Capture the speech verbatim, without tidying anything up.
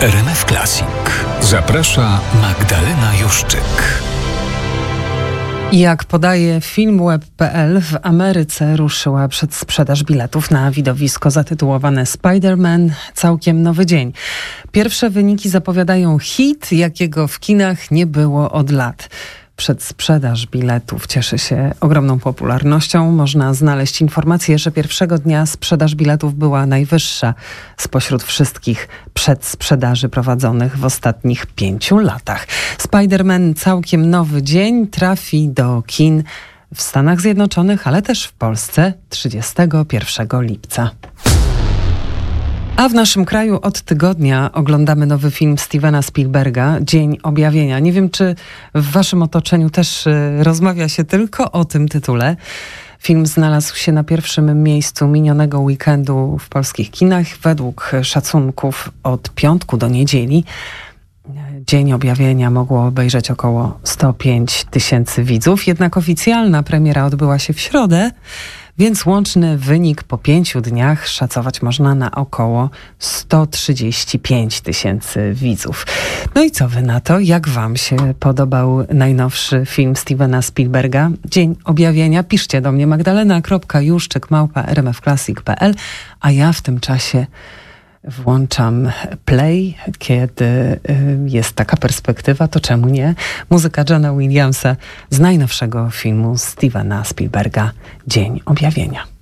R M F Classic. Zaprasza Magdalena Juszczyk. Jak podaje Filmweb kropka pe el, w Ameryce ruszyła przedsprzedaż biletów na widowisko zatytułowane Spider-Man – Całkiem nowy dzień. Pierwsze wyniki zapowiadają hit, jakiego w kinach nie było od lat. Przedsprzedaż biletów cieszy się ogromną popularnością. Można znaleźć informację, że pierwszego dnia sprzedaż biletów była najwyższa spośród wszystkich przedsprzedaży prowadzonych w ostatnich pięciu latach. Spider-Man – Całkiem nowy dzień trafi do kin w Stanach Zjednoczonych, ale też w Polsce trzydziestego pierwszego lipca. A w naszym kraju od tygodnia oglądamy nowy film Stevena Spielberga, Dzień Objawienia. Nie wiem, czy w waszym otoczeniu też y, rozmawia się tylko o tym tytule. Film znalazł się na pierwszym miejscu minionego weekendu w polskich kinach. Według szacunków od piątku do niedzieli Dzień Objawienia mogło obejrzeć około sto pięć tysięcy widzów. Jednak oficjalna premiera odbyła się w środę, więc łączny wynik po pięciu dniach szacować można na około sto trzydzieści pięć tysięcy widzów. No i co wy na to? Jak wam się podobał najnowszy film Stevena Spielberga? Dzień Objawienia. Piszcie do mnie magdalena kropka juszczyk małpa r m f classic kropka pe el, a ja w tym czasie włączam play, kiedy jest taka perspektywa, to czemu nie? Muzyka Johna Williamsa z najnowszego filmu Stevena Spielberga Dzień Objawienia.